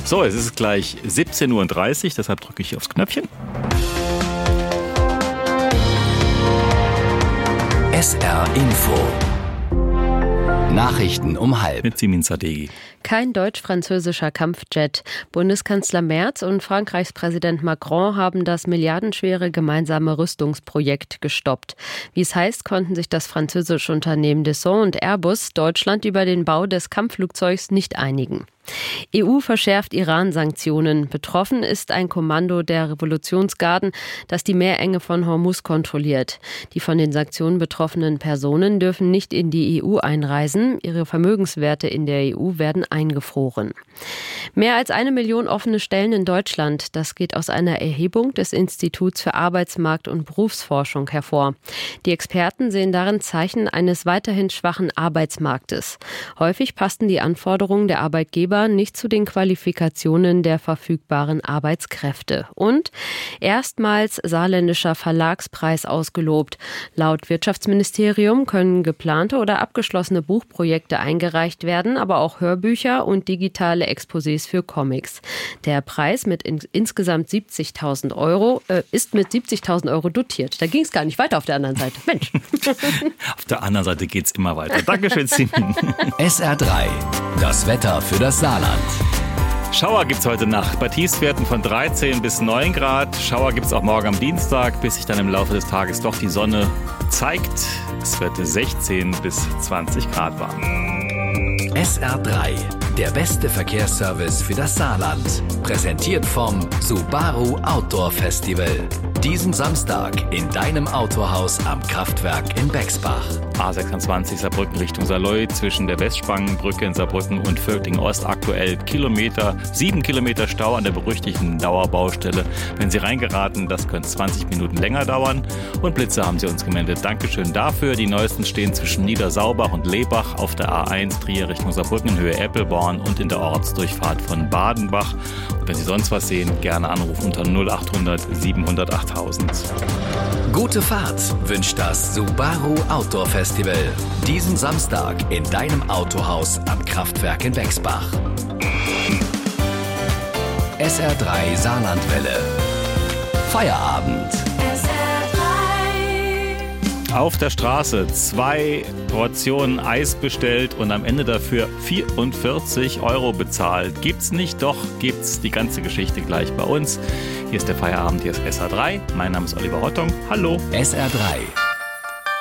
So, es ist gleich 17:30 Uhr, deshalb drücke ich aufs Knöpfchen. SR Info. Nachrichten um 12:30. Mit Simin Sadeghi. Kein deutsch-französischer Kampfjet. Bundeskanzler Merz und Frankreichs Präsident Macron haben das milliardenschwere gemeinsame Rüstungsprojekt gestoppt. Wie es heißt, konnten sich das französische Unternehmen Dassault und Airbus Deutschland über den Bau des Kampfflugzeugs nicht einigen. EU verschärft Iran-Sanktionen. Betroffen ist ein Kommando der Revolutionsgarden, das die Meerenge von Hormuz kontrolliert. Die von den Sanktionen betroffenen Personen dürfen nicht in die EU einreisen. Ihre Vermögenswerte in der EU werden eingefroren. Mehr als 1 Million offene Stellen in Deutschland. Das geht aus einer Erhebung des Instituts für Arbeitsmarkt- und Berufsforschung hervor. Die Experten sehen darin Zeichen eines weiterhin schwachen Arbeitsmarktes. Häufig passten die Anforderungen der Arbeitgeber nicht zu den Qualifikationen der verfügbaren Arbeitskräfte. Und erstmals saarländischer Verlagspreis ausgelobt. Laut Wirtschaftsministerium können geplante oder abgeschlossene Buchprojekte eingereicht werden, aber auch Hörbücher und digitale Exposés für Comics. Der Preis mit insgesamt 70.000 Euro ist mit 70.000 Euro dotiert. Da ging es gar nicht weiter auf der anderen Seite. Mensch. Auf der anderen Seite geht es immer weiter. Dankeschön, Simin. SR3. Das Wetter für das Saarland. Schauer gibt es heute Nacht bei Tiefstwerten von 13 bis 9 Grad. Schauer gibt es auch morgen am Dienstag, bis sich dann im Laufe des Tages doch die Sonne zeigt. Es wird 16 bis 20 Grad warm. SR3, der beste Verkehrsservice für das Saarland. Präsentiert vom Subaru Outdoor Festival. Diesen Samstag in deinem Autohaus am Kraftwerk in Bexbach. A26 Saarbrücken Richtung Saarlouis zwischen der Westspangenbrücke in Saarbrücken und Völklingen-Ost aktuell 7 Kilometer Stau an der berüchtigten Dauerbaustelle. Wenn Sie reingeraten, das könnte 20 Minuten länger dauern. Und Blitze haben Sie uns gemeldet. Dankeschön dafür. Die neuesten stehen zwischen Niedersaubach und Lebach auf der A1 Trier Richtung Saarbrücken in Höhe Eppelborn und in der Ortsdurchfahrt von Badenbach. Und wenn Sie sonst was sehen, gerne anrufen unter 0800 700 8000. Gute Fahrt wünscht das Subaru Outdoor Festival. Diesen Samstag in deinem Autohaus am Kraftwerk in Bexbach. SR3 Saarlandwelle. Feierabend. Auf der Straße 2 Portionen Eis bestellt und am Ende dafür 44 Euro bezahlt. Gibt's nicht, doch gibt's. Die ganze Geschichte gleich bei uns. Hier ist der Feierabend, hier ist SR3. Mein Name ist Oliver Hottung. Hallo. SR3.